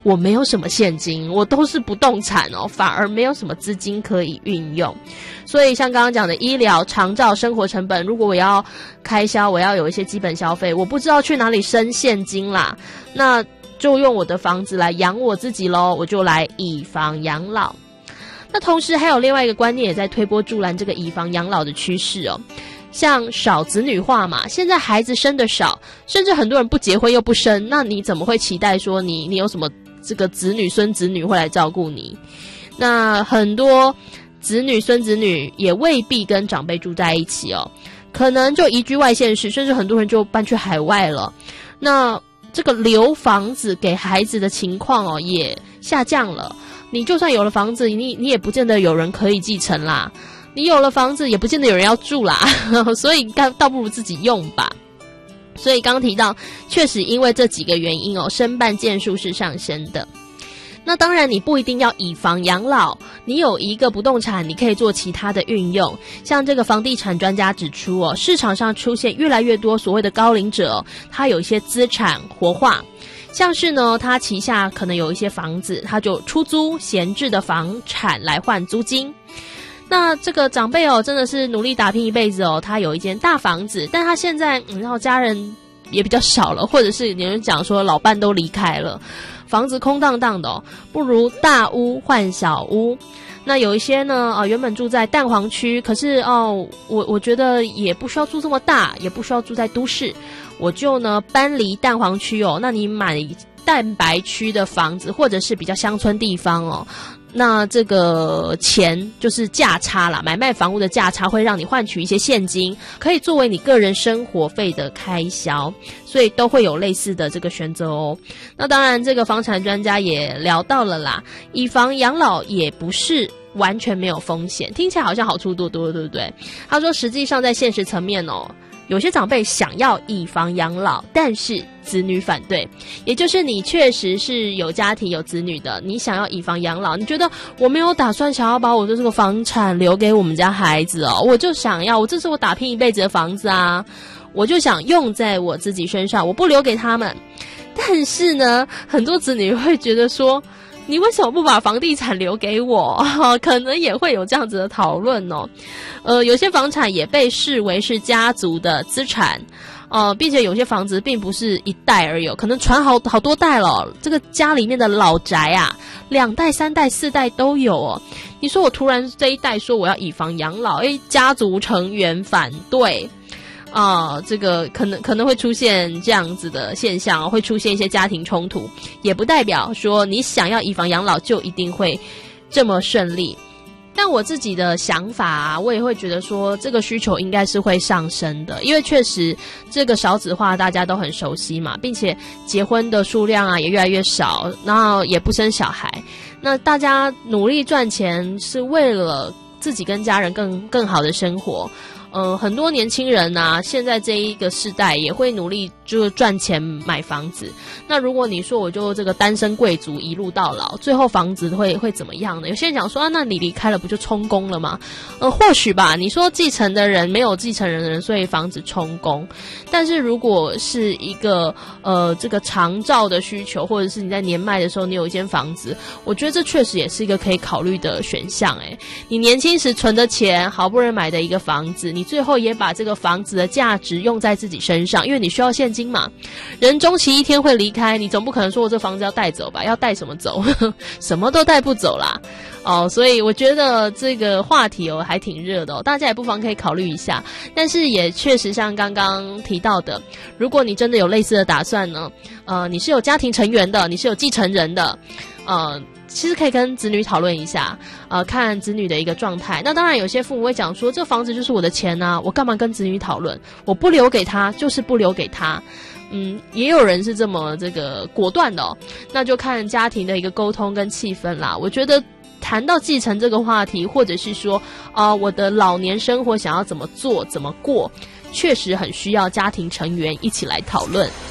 我没有什么现金，我都是不动产哦，反而没有什么资金可以运用。所以像刚刚讲的医疗、长照、生活成本，如果我要开销，我要有一些基本消费，我不知道去哪里生现金啦，那就用我的房子来养我自己咯，我就来以房养老。那同时还有另外一个观念也在推波助澜这个以房养老的趋势哦，像少子女化嘛，现在孩子生得少，甚至很多人不结婚又不生，那你怎么会期待说你有什么这个子女孙子女会来照顾你？那很多子女孙子女也未必跟长辈住在一起哦，可能就移居外县市，甚至很多人就搬去海外了。那这个留房子给孩子的情况哦也下降了。你就算有了房子，你也不见得有人可以继承啦。你有了房子，也不见得有人要住啦，所以倒不如自己用吧。所以刚提到，确实因为这几个原因哦，申办件数是上升的。那当然你不一定要以房养老，你有一个不动产，你可以做其他的运用。像这个房地产专家指出哦，市场上出现越来越多所谓的高龄者哦，他有一些资产活化。像是呢，他旗下可能有一些房子，他就出租闲置的房产来换租金。那这个长辈哦，真的是努力打拼一辈子哦，他有一间大房子，但他现在然后家人也比较少了，或者是有人讲说老伴都离开了，房子空荡荡的哦，不如大屋换小屋。那有一些呢，原本住在蛋黄区，可是我觉得也不需要住这么大，也不需要住在都市，我就呢搬离蛋黄区哦。那你买蛋白区的房子，或者是比较乡村地方哦，那这个钱就是价差啦，买卖房屋的价差会让你换取一些现金，可以作为你个人生活费的开销，所以都会有类似的这个选择哦。那当然这个房产专家也聊到了啦，以房养老也不是完全没有风险，听起来好像好处多多，对不对？他说实际上在现实层面哦，有些长辈想要以房养老，但是子女反对，也就是你确实是有家庭有子女的，你想要以房养老，你觉得我没有打算想要把我的这个房产留给我们家孩子哦，我就想要，这是我打拼一辈子的房子啊，我就想用在我自己身上，我不留给他们。但是呢，很多子女会觉得说，你为什么不把房地产留给我？可能也会有这样子的讨论哦。有些房产也被视为是家族的资产，并且有些房子并不是一代而有，可能传好多代了。这个家里面的老宅啊，2代、3代、4代都有哦。你说我突然这一代说我要以房养老，家族成员反对。这个可能会出现这样子的现象，会出现一些家庭冲突，也不代表说你想要以房养老就一定会这么顺利。但我自己的想法啊，我也会觉得说这个需求应该是会上升的，因为确实这个少子化大家都很熟悉嘛，并且结婚的数量啊也越来越少，然后也不生小孩，那大家努力赚钱是为了自己跟家人更好的生活。很多年轻人啊，现在这一个世代也会努力就是赚钱买房子。那如果你说我就这个单身贵族一路到老，最后房子会怎么样呢？有些人讲说那你离开了不就充公了吗？或许吧，你说继承的人没有继承人的人，所以房子充公。但是如果是一个这个长照的需求，或者是你在年迈的时候你有一间房子，我觉得这确实也是一个可以考虑的选项。你年轻时存的钱，好不容易买的一个房子，你最后也把这个房子的价值用在自己身上，因为你需要现金嘛。人终其一天会离开，你总不可能说我这房子要带走吧？要带什么走？什么都带不走啦。所以我觉得这个话题还挺热的大家也不妨可以考虑一下。但是也确实像刚刚提到的，如果你真的有类似的打算呢，你是有家庭成员的，你是有继承人的，其实可以跟子女讨论一下，看子女的一个状态。那当然有些父母会讲说，这房子就是我的钱啊，我干嘛跟子女讨论？我不留给他就是不留给他。也有人是这么这个果断的那就看家庭的一个沟通跟气氛啦。我觉得谈到继承这个话题，或者是说我的老年生活想要怎么做怎么过，确实很需要家庭成员一起来讨论。